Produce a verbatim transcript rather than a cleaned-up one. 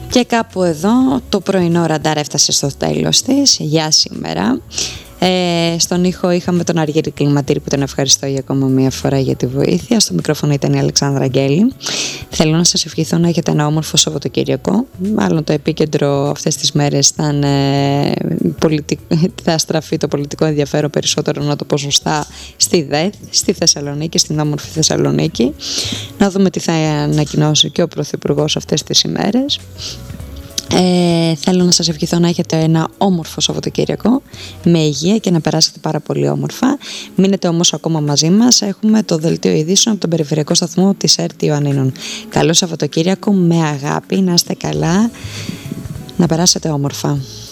Και κάπου εδώ το πρωινό ραντάρ έφτασε στο τέλος της για σήμερα. Ε, στον ήχο είχαμε τον Αργύρη Κλιματήρη, που τον ευχαριστώ για ακόμα μία φορά για τη βοήθεια. Στο μικρόφωνο ήταν η Αλεξάνδρα Αγγέλη. Θέλω να σας ευχηθώ να έχετε ένα όμορφο Σαββατοκύριακο. Μάλλον το επίκεντρο αυτές τις μέρες ήταν, ε, πολιτικ... θα στραφεί το πολιτικό ενδιαφέρον περισσότερο, να το πω σωστά, στη ΔΕΘ, στη Θεσσαλονίκη, στην όμορφη Θεσσαλονίκη. Να δούμε τι θα ανακοινώσει και ο Πρωθυπουργός αυτές τις ημέρες. Ε, θέλω να σας ευχηθώ να έχετε ένα όμορφο Σαββατοκύριακο με υγεία και να περάσετε πάρα πολύ όμορφα. Μείνετε όμως ακόμα μαζί μας. Έχουμε το δελτίο ειδήσεων από τον περιφερειακό σταθμό της ΕΡΤ Ιωαννίνων. Καλό Σαββατοκύριακο με αγάπη, να είστε καλά, να περάσετε όμορφα.